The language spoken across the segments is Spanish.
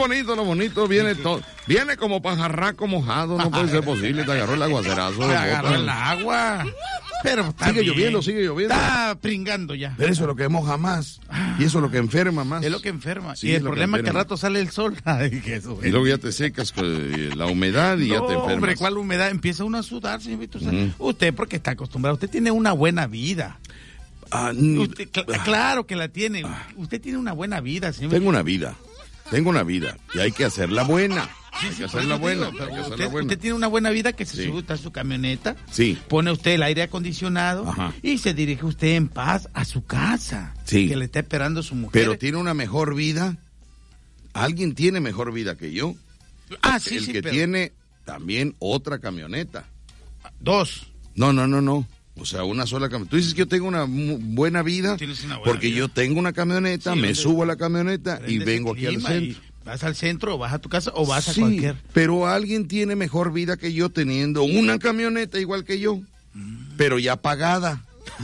lo bonito viene todo. Viene como pajarraco mojado, no puede ser posible. Te agarró el aguacerazo. Te agarró el agua. Pero sigue lloviendo. Está pringando ya. Pero eso es lo que moja más. Y eso es lo que enferma más. Es lo que enferma. Sí, y el problema es que al rato sale el sol. Ay, Jesús. Y luego ya te secas con la humedad y ya te enfermas. Hombre, ¿cuál humedad? Empieza uno a sudar, señor Víctor. Usted, porque está acostumbrado. Usted tiene una buena vida. Claro que la tiene. Usted tiene una buena vida, señor. Tengo una vida. Y hay que hacerla buena. Hay que hacerla buena. Usted tiene una buena vida que se sube a su camioneta, pone usted el aire acondicionado y se dirige usted en paz a su casa, que le está esperando su mujer. Pero tiene una mejor vida. Alguien tiene mejor vida que yo. Que tiene también otra camioneta. 2. No. O sea, una sola camioneta. Tú dices que yo tengo una buena vida porque yo tengo una camioneta, me subo a la camioneta y vengo aquí al centro. ¿Vas al centro o vas a tu casa o vas a cualquier? Pero alguien tiene mejor vida que yo teniendo una camioneta igual que yo, pero ya pagada.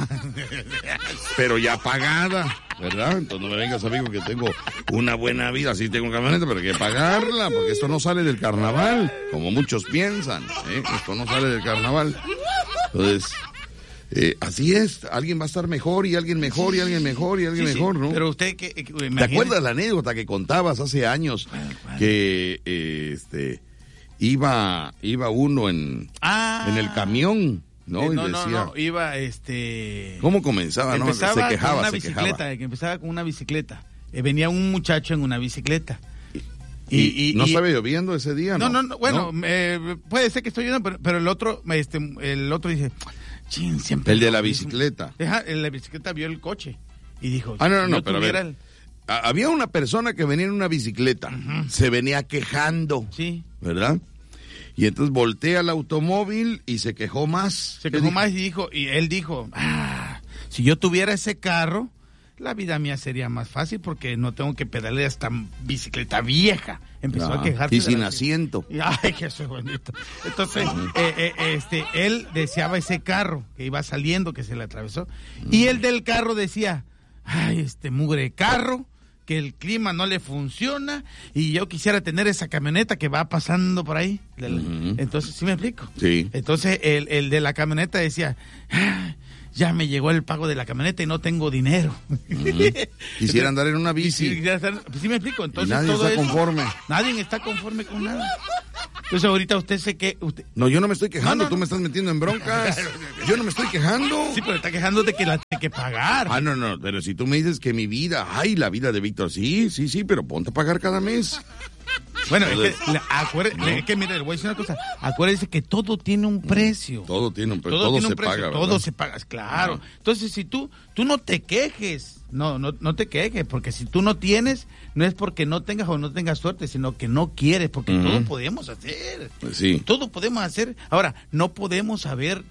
¿Verdad? Entonces no me vengas, amigo, que tengo una buena vida. Sí tengo camioneta, pero hay que pagarla, porque esto no sale del carnaval, como muchos piensan. Esto no sale del carnaval. Entonces... así es, alguien va a estar mejor y alguien mejor y alguien mejor y alguien mejor, ¿no? Pero usted ¿te acuerdas la anécdota que contabas hace años? ¿Cuál? Que iba uno en el camión, ¿no? Y decía, iba ¿cómo comenzaba? Empezaba se quejaba, con una bicicleta, que empezaba con una bicicleta. Venía un muchacho en una bicicleta. Y no estaba lloviendo ese día, ¿no? No, bueno, puede ser que estoy lloviendo, pero el otro dice... El de la bicicleta. La bicicleta vio el coche y dijo... No, pero a ver, había una persona que venía en una bicicleta, se venía quejando, ¿verdad? Y entonces voltea el automóvil y se quejó más. Y él dijo, si yo tuviera ese carro, la vida mía sería más fácil porque no tengo que pedalear esta bicicleta vieja. Empezó a quejarse. Y sin asiento. Ay, Jesús bonito. Entonces, él deseaba ese carro que iba saliendo, que se le atravesó. Y el del carro decía, ay, mugre carro, que el clima no le funciona y yo quisiera tener esa camioneta que va pasando por ahí. Entonces, ¿sí me explico? Sí. Entonces, el de la camioneta decía, ya me llegó el pago de la camioneta y no tengo dinero. Quisiera andar en una bici. Sí me explico. Entonces, y nadie está conforme. Nadie está conforme con nada. Entonces ahorita usted sé que... No, yo no me estoy quejando, tú me estás metiendo en broncas. Yo no me estoy quejando. Sí, pero está quejando de que la tiene que pagar. No, pero si tú me dices que mi vida, la vida de Víctor, sí, pero ponte a pagar cada mes. Bueno, mire, le voy a decir una cosa. Acuérdese que todo tiene un precio. Todo tiene un precio, todo se paga. Todo se paga, claro. Entonces, si tú no te quejes, no te quejes, porque si tú no tienes, no es porque no tengas o no tengas suerte, sino que no quieres, porque todo podemos hacer. Sí. Todo podemos hacer. Ahora, no podemos saber,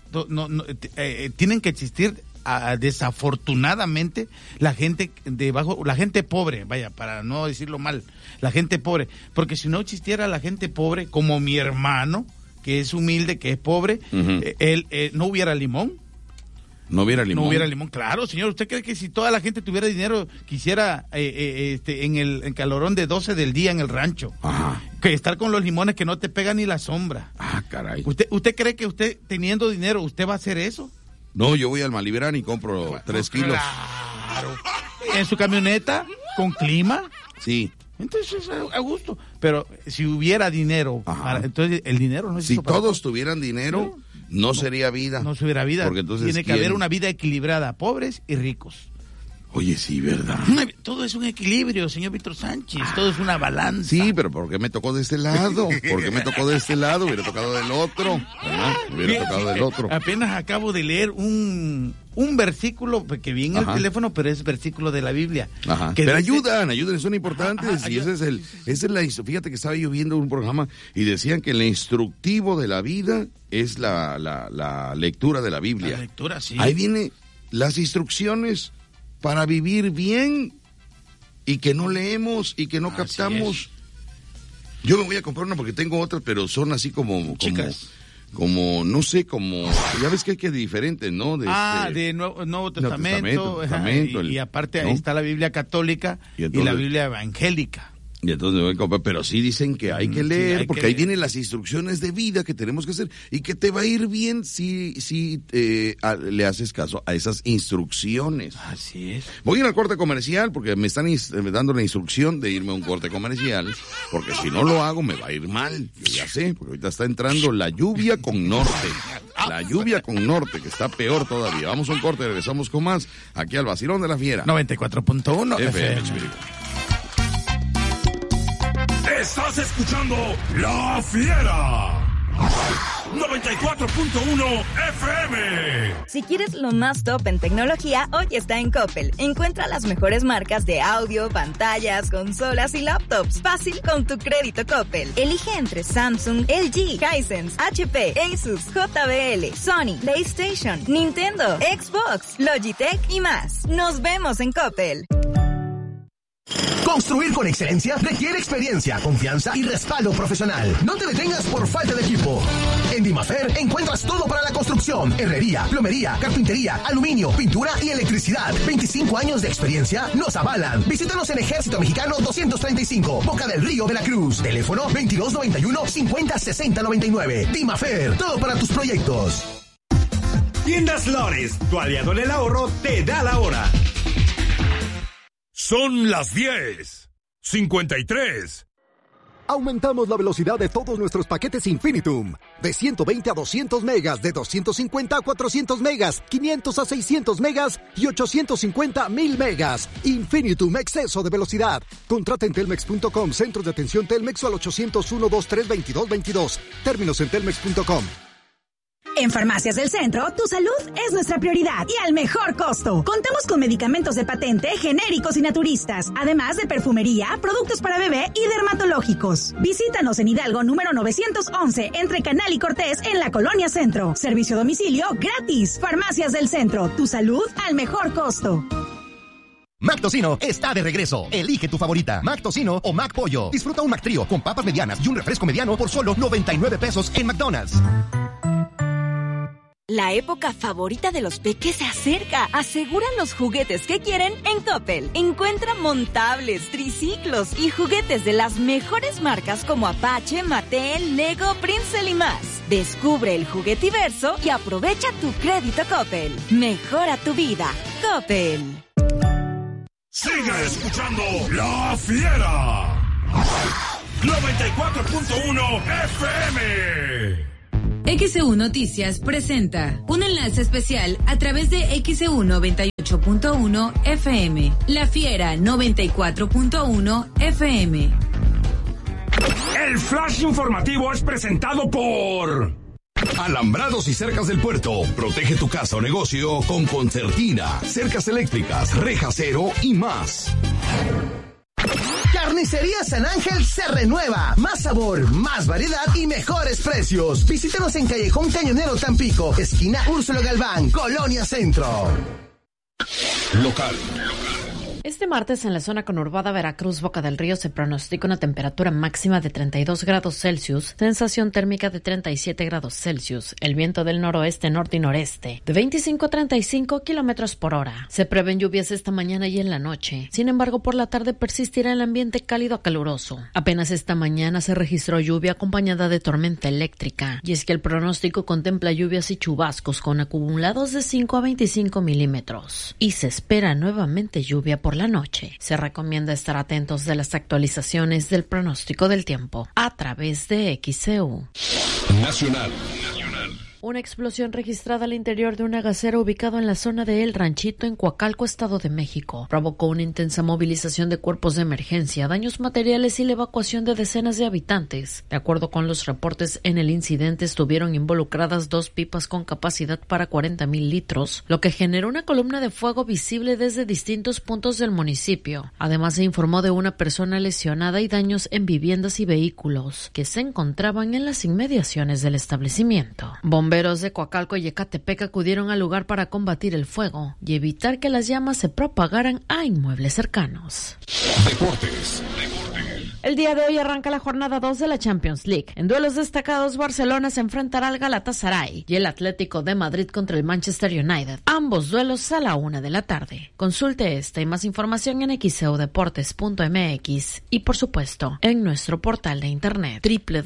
tienen que existir... desafortunadamente la gente la gente pobre, vaya, para no decirlo mal, la gente pobre, porque si no existiera la gente pobre como mi hermano, que es humilde, que es pobre, él no hubiera limón. No hubiera limón, claro, señor. ¿Usted cree que si toda la gente tuviera dinero, quisiera en el calorón de 12 del día en el rancho, que estar con los limones que no te pegan ni la sombra? Caray. ¿Usted cree que usted teniendo dinero, usde va a hacer eso? No, yo voy al Malibrán y compro 3 kilos. Claro. ¿En su camioneta? ¿Con clima? Sí. Entonces, a gusto. Pero si hubiera dinero, entonces el dinero no es... Si todos tuvieran dinero, no sería vida. No se hubiera vida. Porque entonces, tiene que haber una vida equilibrada, pobres y ricos. Oye, sí, ¿verdad? Todo es un equilibrio, señor Víctor Sánchez, todo es una balanza. Sí, pero ¿por qué me tocó de este lado? Hubiera tocado del otro. Hubiera tocado del otro. Apenas acabo de leer un versículo que vi en el teléfono, pero es versículo de la Biblia. Pero ayudan, son importantes. Y fíjate que estaba yo viendo un programa y decían que el instructivo de la vida es la lectura de la Biblia. La lectura, sí. Ahí vienen las instrucciones para vivir bien y que no leemos y que no captamos. Yo me voy a comprar una porque tengo otras, pero son así como no sé, ya ves que hay que diferentes, ¿no? De Nuevo Testamento. Y aparte ahí está la Biblia católica y la Biblia evangélica. Y entonces me voy a comprar, pero sí dicen que hay que leer, sí, porque ahí vienen las instrucciones de vida que tenemos que hacer y que te va a ir bien si le haces caso a esas instrucciones. Así es. Voy a ir al corte comercial porque me están dando la instrucción de irme a un corte comercial, porque si no lo hago me va a ir mal, yo ya sé, porque ahorita está entrando la lluvia con norte. La lluvia con norte, que está peor todavía. Vamos a un corte, regresamos con más aquí al Vacilón de la Fiera. 94.1 FM. Estás escuchando La Fiera. 94.1 FM. Si quieres lo más top en tecnología, hoy está en Coppel. Encuentra las mejores marcas de audio, pantallas, consolas y laptops. Fácil con tu crédito Coppel. Elige entre Samsung, LG, Hisense, HP, Asus, JBL, Sony, PlayStation, Nintendo, Xbox, Logitech y más. Nos vemos en Coppel. Construir con excelencia requiere experiencia, confianza y respaldo profesional. No te detengas por falta de equipo. En Dimafer encuentras todo para la construcción: herrería, plomería, carpintería, aluminio, pintura y electricidad. 25 años de experiencia nos avalan. Visítanos en Ejército Mexicano 235, Boca del Río, Veracruz. Teléfono 2291-506099. Dimafer, todo para tus proyectos. Tiendas Lores, tu aliado en el ahorro, te da la hora. Son las 10:53. Aumentamos la velocidad de todos nuestros paquetes Infinitum. De 120 a 200 megas, de 250 a 400 megas, 500 a 600 megas y 850 a 1000 megas. Infinitum, exceso de velocidad. Contrata en telmex.com, centros de atención Telmex o al 801-232-2222. Términos en telmex.com. En Farmacias del Centro, tu salud es nuestra prioridad y al mejor costo. Contamos con medicamentos de patente, genéricos y naturistas, además de perfumería, productos para bebé y dermatológicos. Visítanos en Hidalgo número 911, entre Canal y Cortés, en la Colonia Centro. Servicio a domicilio gratis. Farmacias del Centro, tu salud al mejor costo. Mac Tocino está de regreso. Elige tu favorita, Mac Tocino o Mac Pollo. Disfruta un Mac Trío con papas medianas y un refresco mediano por solo 99 pesos en McDonald's. La época favorita de los peques se acerca. Aseguran los juguetes que quieren en Coppel. Encuentra montables, triciclos y juguetes de las mejores marcas como Apache, Mattel, Lego, Princeton y más. Descubre el juguetiverso y aprovecha tu crédito Coppel. Mejora tu vida. Coppel. Sigue escuchando La Fiera. 94.1 FM. XEU Noticias presenta un enlace especial a través de XEU 98.1 FM, La Fiera 94.1 FM. El flash informativo es presentado por Alambrados y Cercas del Puerto. Protege tu casa o negocio con concertina, cercas eléctricas, rejas y más. Carnicería San Ángel se renueva. Más sabor, más variedad y mejores precios. Visítanos en Callejón Cañonero Tampico, esquina Úrsulo Galván, Colonia Centro. Local. Este martes en la zona conurbada Veracruz, Boca del Río, se pronostica una temperatura máxima de 32 grados Celsius, sensación térmica de 37 grados Celsius, el viento del noroeste, norte y noreste, de 25 a 35 kilómetros por hora. Se prevén lluvias esta mañana y en la noche. Sin embargo, por la tarde persistirá el ambiente cálido a caluroso. Apenas esta mañana se registró lluvia acompañada de tormenta eléctrica, y es que el pronóstico contempla lluvias y chubascos con acumulados de 5 a 25 milímetros. Y se espera nuevamente lluvia por la noche. Se recomienda estar atentos de las actualizaciones del pronóstico del tiempo a través de XEU. Nacional. Una explosión registrada al interior de una gasera ubicado en la zona de El Ranchito en Coacalco, Estado de México, provocó una intensa movilización de cuerpos de emergencia, daños materiales y la evacuación de decenas de habitantes. De acuerdo con los reportes, en el incidente estuvieron involucradas 2 pipas con capacidad para 40,000 litros, lo que generó una columna de fuego visible desde distintos puntos del municipio. Además, se informó de una persona lesionada y daños en viviendas y vehículos que se encontraban en las inmediaciones del establecimiento. Bomberos de Coacalco y Ecatepec acudieron al lugar para combatir el fuego y evitar que las llamas se propagaran a inmuebles cercanos. Deportes. El día de hoy arranca la jornada 2 de la Champions League. En duelos destacados, Barcelona se enfrentará al Galatasaray y el Atlético de Madrid contra el Manchester United. Ambos duelos a la 1 de la tarde. Consulte esta y más información en xeudeportes.mx y, por supuesto, en nuestro portal de internet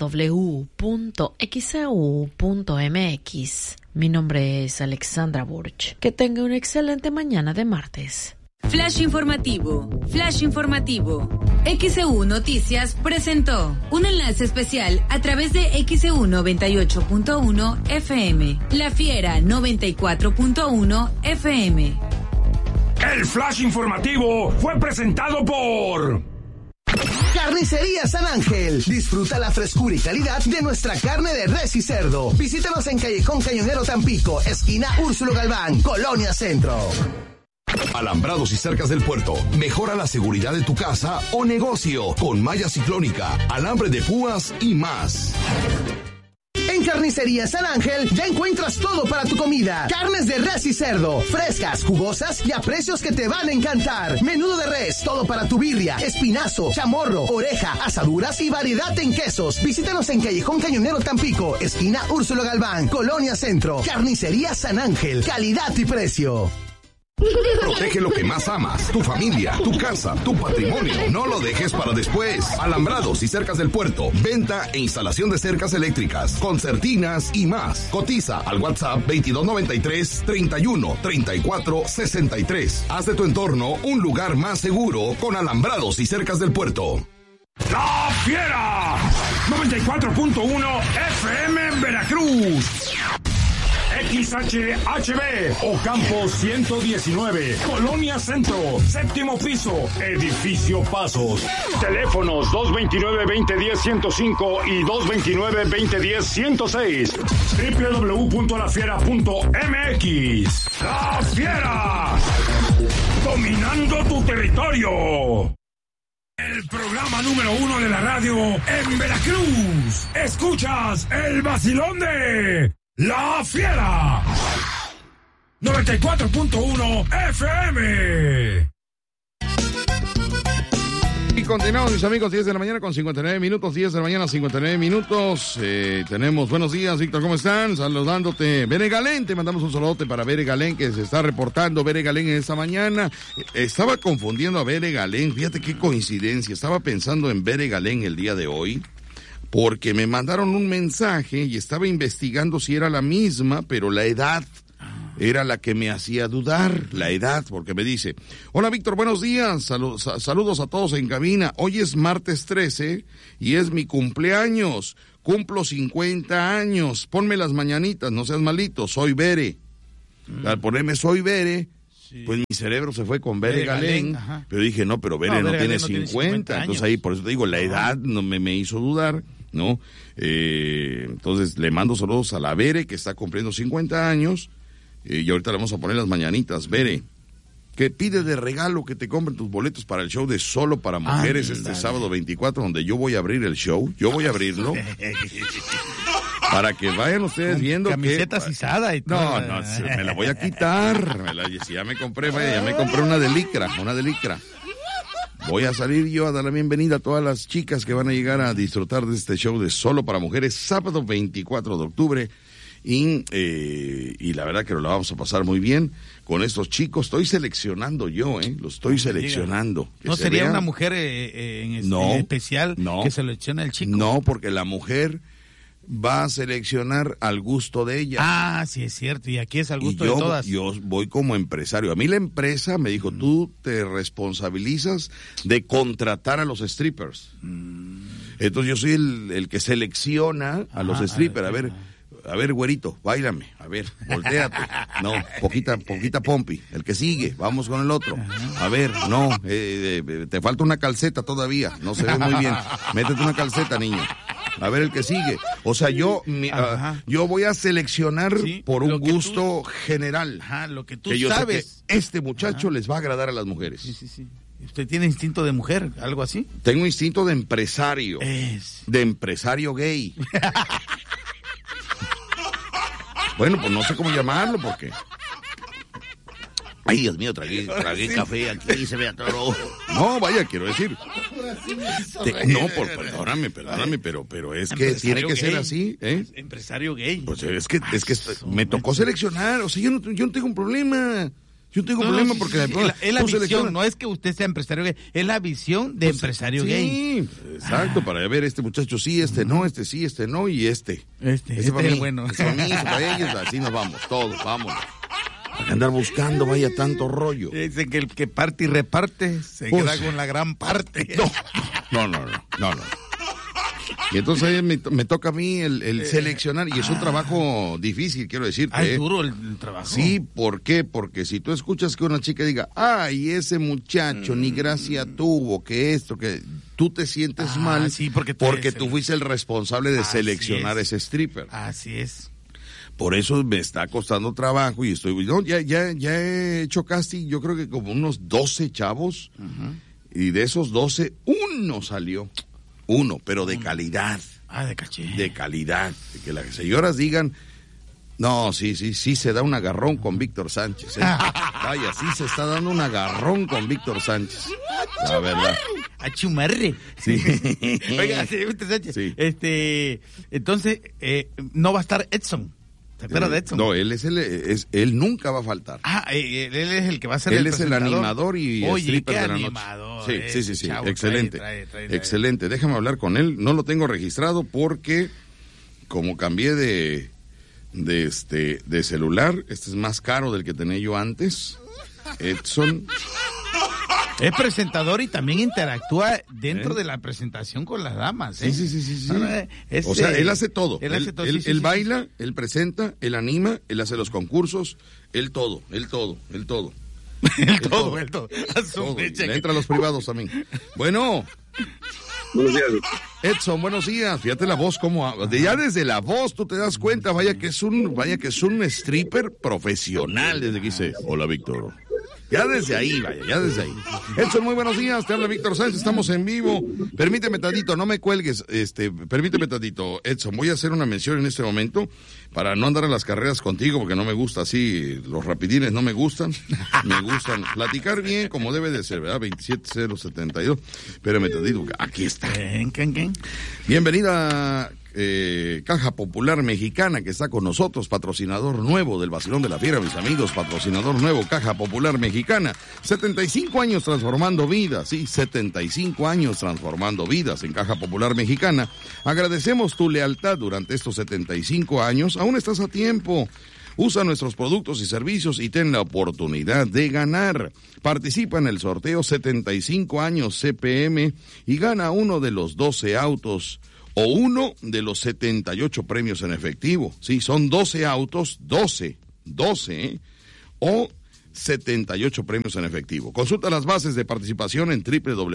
www.xeu.mx. Mi nombre es Alexandra Burch. Que tenga una excelente mañana de martes. Flash informativo. XEU Noticias presentó un enlace especial a través de XEU 98.1 FM, La Fiera 94.1 FM. El Flash informativo fue presentado por Carnicería San Ángel. Disfruta la frescura y calidad de nuestra carne de res y cerdo. Visítanos en Callejón Cañonero Tampico, esquina Úrsulo Galván, Colonia Centro. Alambrados y cercas del puerto. Mejora la seguridad de tu casa o negocio con malla ciclónica, alambre de púas y más. En Carnicería San Ángel ya encuentras todo para tu comida. Carnes de res y cerdo, frescas, jugosas y a precios que te van a encantar. Menudo de res, todo para tu birria, espinazo, chamorro, oreja, asaduras y variedad en quesos. Visítanos en Callejón Cañonero Tampico, esquina Úrsulo Galván, Colonia Centro. Carnicería San Ángel, calidad y precio. Protege lo que más amas, tu familia, tu casa, tu patrimonio. No lo dejes para después. Alambrados y cercas del puerto. Venta e instalación de cercas eléctricas, concertinas y más. Cotiza al WhatsApp 2293 31 34 63. Haz de tu entorno un lugar más seguro con Alambrados y cercas del puerto. La Fiera 94.1 FM en Veracruz. XHHB, Ocampo 119, Colonia Centro, séptimo piso, Edificio Pasos. Teléfonos 229-2010-105 y 229-2010-106. www.lafiera.mx. La Fiera, dominando tu territorio. El programa número 1 de la radio en Veracruz. Escuchas el vacilón de La Fiera 94.1 FM. Y continuamos, mis amigos, 10 de la mañana con 59 minutos, 10 de la mañana, 59 minutos. Tenemos buenos días, Víctor, ¿cómo están? Saludándote. Bere Galén, te mandamos un saludote para Bere Galén, que se está reportando. Bere Galén en esta mañana. Estaba confundiendo a Bere Galén, fíjate qué coincidencia. Estaba pensando en Bere Galén el día de hoy, porque me mandaron un mensaje y estaba investigando si era la misma, pero la edad era la que me hacía dudar, la edad, porque me dice: hola Víctor, buenos días, saludos a todos en cabina, hoy es martes 13 y es mi cumpleaños, cumplo 50 años, ponme las mañanitas, no seas malito, soy Bere. Al ponerme soy Bere, pues mi cerebro se fue con Bere Galén, pero dije, no, pero Bere no tiene 50, entonces ahí por eso te digo, la edad no me hizo dudar, ¿no? Entonces le mando saludos a la Bere, que está cumpliendo 50 años, y ahorita le vamos a poner las mañanitas. Bere, que pide de regalo que te compren tus boletos para el show de Solo para Mujeres este sábado 24, donde yo voy a abrir el show, yo voy a abrirlo. Para que vayan ustedes viendo camisetas izadas y todo. No, me la voy a quitar. Si ya me compré, ya me compré una de licra. Voy a salir yo a dar la bienvenida a todas las chicas que van a llegar a disfrutar de este show de Solo para Mujeres, sábado 24 de octubre. Y la verdad que lo vamos a pasar muy bien con estos chicos. Estoy seleccionando yo, lo estoy seleccionando. ¿No sería una mujer en especial que selecciona el chico? No, porque la mujer va a seleccionar al gusto de ella. Ah, sí, es cierto, y aquí es al gusto de todas. Yo voy como empresario. A mí la empresa me dijo, tú te responsabilizas de contratar a los strippers. Entonces yo soy el que selecciona a los strippers. A ver, güerito, báilame. A ver, voltéate. No, poquita pompi. El que sigue, vamos con el otro. A ver, no, te falta una calceta todavía. No se ve muy bien. Métete una calceta, niño. A ver el que sigue. O sea, yo voy a seleccionar por un gusto general. Lo que tú que yo sabes. Sé que este muchacho les va a agradar a las mujeres. Sí. ¿Usted tiene instinto de mujer, algo así? Tengo instinto de empresario. De empresario gay. Bueno, pues no sé cómo llamarlo, porque Ay, Dios mío, tragué café aquí y se vea todo. No, vaya, quiero decir. Perdóname, pero es que tiene que ser así, ¿eh? Empresario gay. Pues es que me tocó seleccionar, o sea, yo no tengo un problema. Yo tengo un problema porque es la visión, no es que usted sea empresario gay, es la visión de empresario gay. Sí, exacto, para ver este muchacho sí, este no, este sí, este no y este. Este para es mí, bueno. Para mí, para ellos, así nos vamos, todos, vámonos. Para andar buscando, vaya tanto rollo. Dicen que el que parte y reparte se queda con la gran parte. No. Y entonces ahí me toca a mí el seleccionar, y es un trabajo difícil, quiero decirte. Es duro el trabajo. Sí, ¿por qué? Porque si tú escuchas que una chica diga, ay, ese muchacho ni gracia tuvo, que esto, que tú te sientes mal, sí, porque tú fuiste el responsable de seleccionar ese stripper. Así es. Por eso me está costando trabajo y ya he hecho casting, yo creo que como unos 12 chavos, y de esos 12, uno salió. Pero de calidad. De caché. De calidad. De que las señoras digan, no, sí, se da un agarrón con Víctor Sánchez. Vaya, sí se está dando un agarrón con Víctor Sánchez. La verdad. A chumarre. Sí. Oiga, Víctor Sánchez. Sí. Entonces, no va a estar Edson. ¿Se acuerda de Edson? No, él nunca va a faltar. Él es el que va a ser él es el animador y stripper de la animador, noche. Sí. Chavo, Excelente. Trae. Excelente. Déjame hablar con él. No lo tengo registrado porque como cambié de celular, este es más caro del que tenía yo antes. Edson. Es presentador y también interactúa dentro de la presentación con las damas. Sí. O sea, él hace todo. Él baila, él presenta, él anima, él hace los concursos, él todo. El todo. Le entra a los privados también. Bueno. Buenos días. Edson, buenos días. Fíjate la voz cómo ya desde la voz tú te das cuenta, vaya que es un stripper profesional desde que dice, hola Víctor. Ya desde ahí. Edson, muy buenos días, te habla Víctor Sánchez, estamos en vivo. Permíteme tantito, no me cuelgues, permíteme tantito, Edson, voy a hacer una mención en este momento para no andar en las carreras contigo, porque no me gusta así, los rapidines no me gustan platicar bien como debe de ser, ¿verdad? 27072, espérame tantito, aquí está. Bienvenida Caja Popular Mexicana, que está con nosotros, patrocinador nuevo del Vacilón de la Fiera, mis amigos, patrocinador nuevo, Caja Popular Mexicana, 75 años transformando vidas, sí, 75 años transformando vidas en Caja Popular Mexicana. Agradecemos tu lealtad durante estos 75 años, aún estás a tiempo. Usa nuestros productos y servicios y ten la oportunidad de ganar. Participa en el sorteo 75 años CPM y gana uno de los 12 autos o uno de los 78 premios en efectivo. Sí, son 12 autos, 12, o 78 premios en efectivo. Consulta las bases de participación en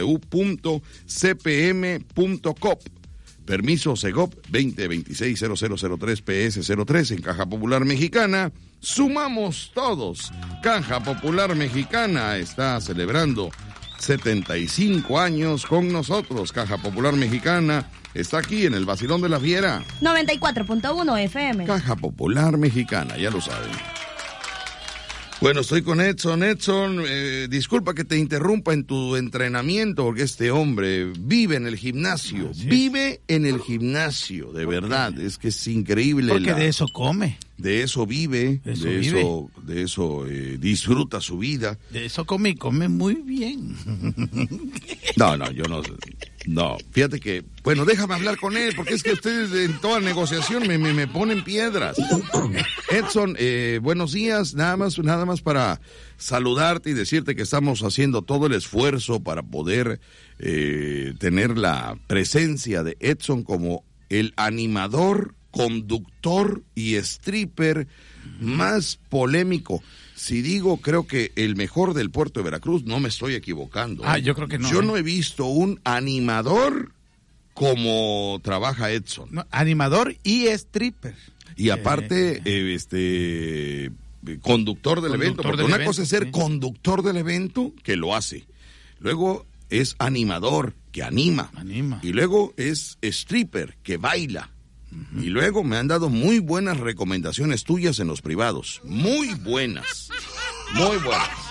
www.cpm.coop. Permiso Segop 2026-0003-PS03 en Caja Popular Mexicana. Sumamos todos. Caja Popular Mexicana está celebrando 75 años con nosotros. Caja Popular Mexicana está aquí en el Vacilón de la Fiera. 94.1 FM. Caja Popular Mexicana, ya lo saben. Bueno, estoy con Edson. Edson, disculpa que te interrumpa en tu entrenamiento, porque este hombre vive en el gimnasio. Vive en el gimnasio, de verdad. Es que es increíble. Porque de eso come. De eso vive, de eso disfruta su vida. De eso come y come muy bien. No, fíjate que, bueno, déjame hablar con él, porque es que ustedes en toda negociación me ponen piedras. Edson, buenos días, nada más para saludarte y decirte que estamos haciendo todo el esfuerzo para poder tener la presencia de Edson como el animador, conductor y stripper más polémico. Si digo, creo que el mejor del puerto de Veracruz, no me estoy equivocando. Yo creo que no. Yo no he visto un animador como trabaja Edson. No, animador y stripper. Y aparte, conductor del evento. Porque una cosa es ser conductor del evento, que lo hace. Luego es animador, que anima. Y luego es stripper, que baila. Y luego me han dado muy buenas recomendaciones tuyas en los privados. Muy buenas.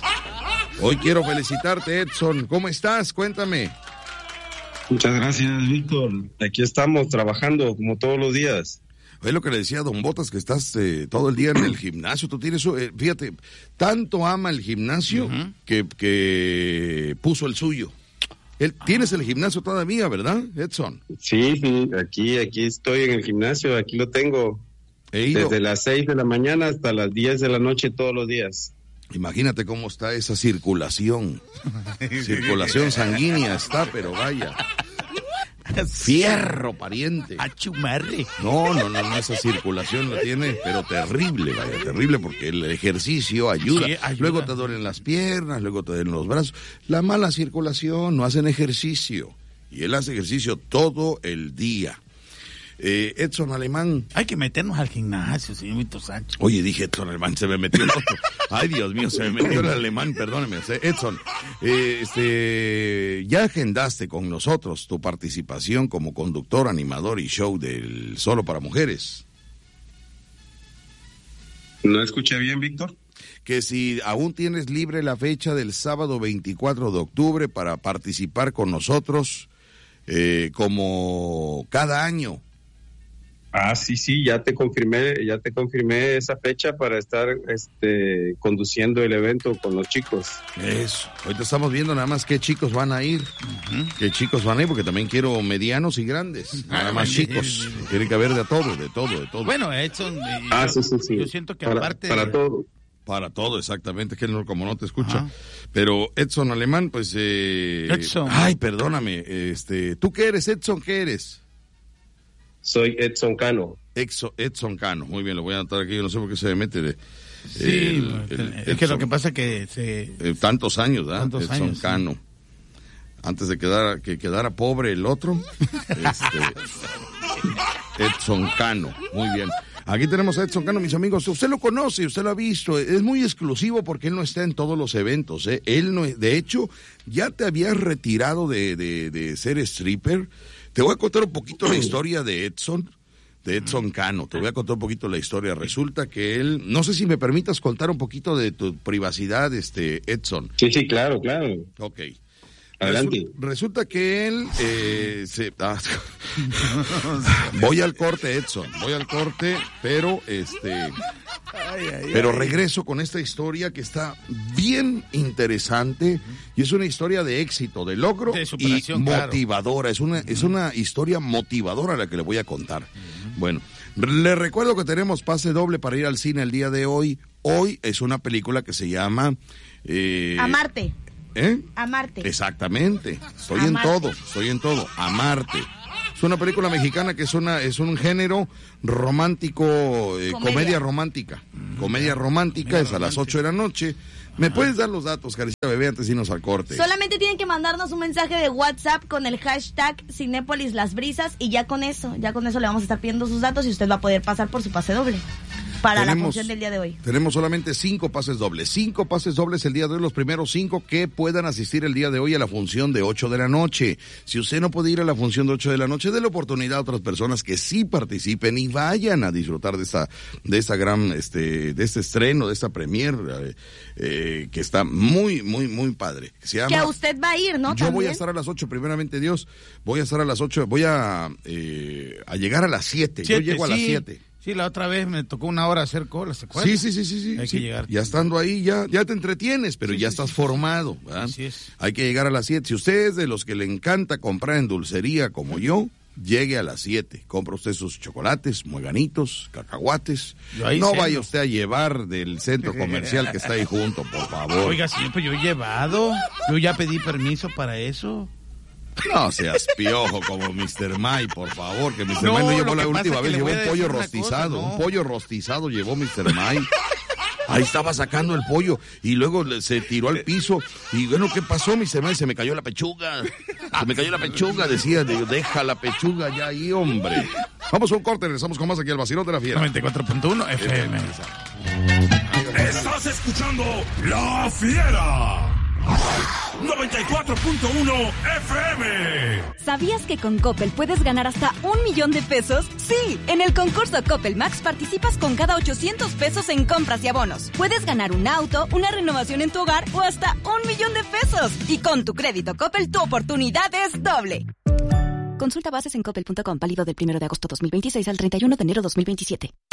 Hoy quiero felicitarte, Edson. ¿Cómo estás? Cuéntame. Muchas gracias, Víctor. Aquí estamos trabajando como todos los días. Es lo que le decía a Don Botas, que estás todo el día en el gimnasio. Tú tienes, fíjate, tanto ama el gimnasio que puso el suyo. Tienes el gimnasio todavía, ¿verdad, Edson? Sí, aquí estoy en el gimnasio, aquí lo tengo. Desde las 6 de la mañana hasta las 10 de la noche todos los días. Imagínate cómo está esa circulación. Circulación sanguínea está, pero vaya. Fierro, pariente. Achumarre. No, esa circulación la tiene, pero terrible, vaya, terrible, porque el ejercicio ayuda. Sí, ayuda. Luego te duelen las piernas, luego te duelen los brazos. La mala circulación, no hacen ejercicio. Y él hace ejercicio todo el día. Edson Alemán. Hay que meternos al gimnasio, señor Víctor Sánchez. Oye, dije Edson Alemán, se me metió el otro. Ay, Dios mío, se me metió el alemán, perdóneme. Edson, ya agendaste con nosotros tu participación como conductor, animador y show del Solo para Mujeres. ¿No escuché bien, Víctor? Que si aún tienes libre la fecha del sábado 24 de octubre para participar con nosotros como cada año. Ah, sí, ya te confirmé esa fecha para estar conduciendo el evento con los chicos. Eso, ahorita estamos viendo nada más qué chicos van a ir, porque también quiero medianos y grandes, nada más chicos, tiene que haber de todo. Bueno, Edson, sí. Yo siento que aparte... Para todo, exactamente, que él como no te escucha. Pero Edson Alemán, pues... Edson. Ay, perdóname, ¿tú qué eres, Edson? ¿Qué eres? Soy Edson Cano. Edson Cano, muy bien, lo voy a anotar aquí, yo no sé por qué se me mete es que lo que pasa es que tantos años, ¿verdad? Tantos Edson años, Cano. Sí. Antes de que quedara pobre el otro, Edson Cano, muy bien. Aquí tenemos a Edson Cano, mis amigos. Usted lo conoce, usted lo ha visto. Es muy exclusivo porque él no está en todos los eventos. Él no, de hecho, ya te habías retirado de ser stripper. Te voy a contar un poquito la historia de Edson Cano. Te voy a contar un poquito la historia. Resulta que él, no sé si me permitas contar un poquito de tu privacidad, Edson. Sí, claro. Ok. Adelante. Resulta que él voy al corte, Edson, pero pero regreso con esta historia que está bien interesante y es una historia de éxito, de logro y motivadora. Claro. Es una historia motivadora la que le voy a contar. Bueno, le recuerdo que tenemos pase doble para ir al cine el día de hoy. Hoy es una película que se llama Amarte. Amarte. Exactamente. Estoy en todo. Amarte. Es una película mexicana que es un género romántico, comedia romántica. Comedia romántica, es a las 8 de la noche. ¿Me puedes dar los datos, Caricita Bebé, antes de irnos al corte? Solamente tienen que mandarnos un mensaje de WhatsApp con el hashtag Cinépolis Las Brisas y ya con eso le vamos a estar pidiendo sus datos y usted va a poder pasar por su pase doble. Para la función del día de hoy. Tenemos solamente 5 pases dobles. 5 pases dobles el día de hoy, los primeros 5 que puedan asistir el día de hoy a la función de 8 de la noche. Si usted no puede ir a la función de 8 de la noche, dé la oportunidad a otras personas que sí participen y vayan a disfrutar de esta gran, de este estreno, de esta premier, que está muy, muy, muy padre. Se llama, que usted va a ir, ¿no? Yo voy a estar a las 8, primeramente Dios. Voy a estar a las 8, voy a llegar a las 7. Yo llego a las 7. Sí, la otra vez me tocó una hora hacer cola, ¿se acuerdan? Sí. Hay que llegar. Ya estando ahí, ya te entretienes, pero ya estás formado, ¿verdad? Así es. Hay que llegar a las 7. Si usted es de los que le encanta comprar en dulcería como yo, llegue a las 7. Compra usted sus chocolates, mueganitos, cacahuates. No vaya usted a llevar del centro comercial que está ahí junto, por favor. Oiga, siempre yo he llevado. Yo ya pedí permiso para eso. No seas piojo como Mr. May, por favor, que Mr. May no llevó la última vez, llevó un pollo rostizado, un pollo rostizado llevó Mr. May. Ahí estaba sacando el pollo y luego se tiró al piso y bueno, ¿qué pasó, Mr. May? Se me cayó la pechuga, decía, deja la pechuga ya ahí, hombre. Vamos a un corte, regresamos con más aquí al Vacilón de la Fiera. 94.1 FM. Estás escuchando La Fiera. 94.1 FM. ¿Sabías que con Coppel puedes ganar hasta 1 millón de pesos? Sí, en el concurso Coppel Max participas con cada 800 pesos en compras y abonos. Puedes ganar un auto, una renovación en tu hogar o hasta 1 millón de pesos. Y con tu crédito Coppel, tu oportunidad es doble. Consulta bases en coppel.com, válido del 1 de agosto 2026 al 31 de enero 2027.